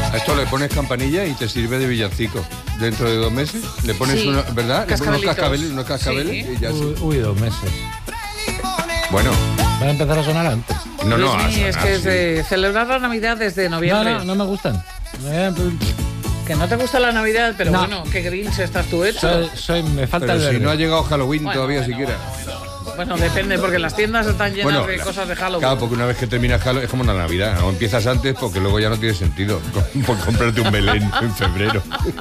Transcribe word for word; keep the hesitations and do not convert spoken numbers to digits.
A esto le pones campanilla y te sirve de villancico. Dentro de dos meses le pones Sí. una, ¿verdad? Le pones unos Cascabelitos. cascabeles, unos cascabeles Sí. y ya Uy, sí. uy, dos meses. Bueno, ¿Van a empezar a sonar antes? no, no, Luismi, a sonar, es que es sí. de celebrar la Navidad desde No, noviembre. no, no me gustan. Eh, Que no te gusta la Navidad, pero No. bueno, qué grinch estás tú hecho. Soy, soy- me falta Pero el si verde. no ha llegado Halloween Bueno, todavía bueno, siquiera. Bueno, depende, porque las tiendas están llenas Bueno, de la- cosas de Halloween. Claro, porque una vez que termina Halloween es como la Navidad. O empiezas antes porque luego ya no tiene sentido. Por comprarte un Belén en febrero.